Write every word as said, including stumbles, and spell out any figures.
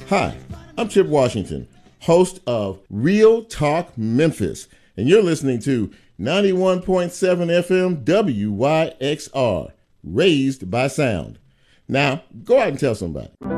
Hi, I'm Chip Washington, host of Real Talk Memphis, and you're listening to ninety-one point seven F M W Y X R, Raised by Sound. Now, go out and tell somebody.